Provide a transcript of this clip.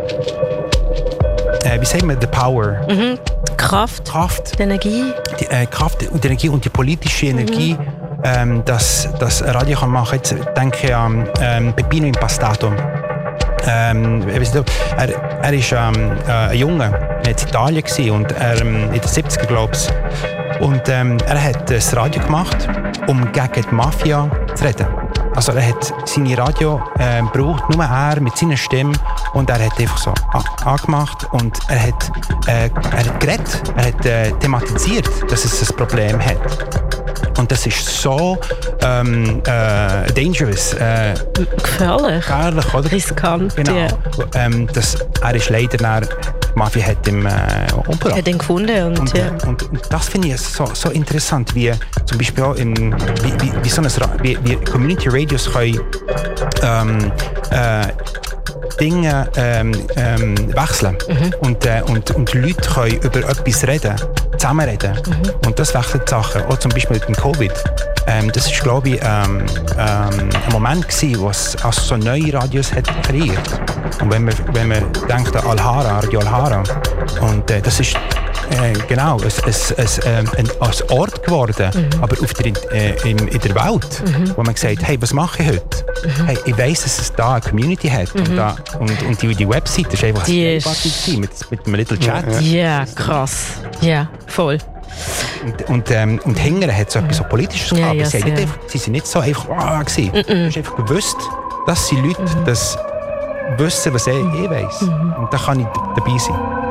wie sagen wir, the power. Kraft. Die Energie. Die Kraft und die Energie und die politische Energie, dass Radio kann machen. Jetzt denke ich an Peppino Impastato. Er ist ein Junge, in Italien gewesen, und in den 70er, glaube ich. Und er hat das Radio gemacht, um gegen die Mafia zu reden. Also er hat seine Radio gebraucht, nur er mit seiner Stimme, und er hat einfach so angemacht und er hat geredet, er hat thematisiert, dass es ein Problem hat. Und das ist so dangerous. Gefährlich, oder? Riskant. Genau. Ja. Er ist leider nach, die Mafia hat ihn umgebracht. Hat ihn gefunden. Und das finde ich so interessant, wie zum Beispiel auch wie Community Radios können Dinge wechseln. Und Leute können über etwas reden, zusammenreden. Und das wechselt Sachen. Auch zum Beispiel mit dem Covid. Das war, glaube ich, ein Moment gewesen, wo es also so neue Radios hat kreiert. Und wenn man denkt an Radio Alhara, und das ist genau ein Ort geworden, aber in der Welt, wo man gesagt hat, hey, was mache ich heute? Hey, ich weiss, dass es da eine Community hat, und die Website ist einfach mit einem Little Chat. Ja, krass. Ja, voll. Und hinterher hat es etwas so Politisches gehabt, aber sie sind nicht so einfach gewesen. Du hast einfach gewusst, dass die Leute das wissen, was ich weiss. Und da kann ich dabei sein.